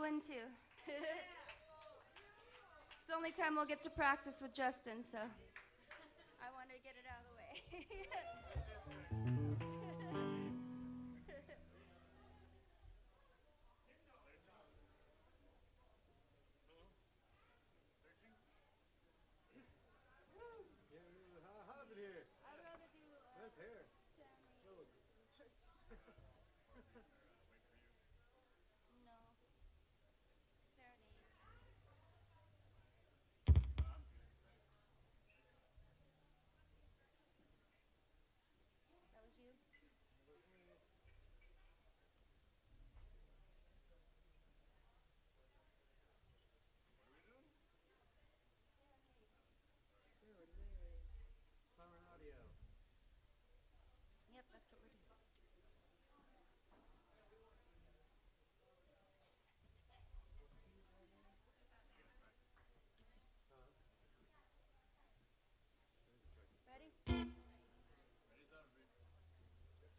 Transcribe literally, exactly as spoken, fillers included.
one too. It's the only time we'll get to practice with Justin, so I wanted to get it out of the way.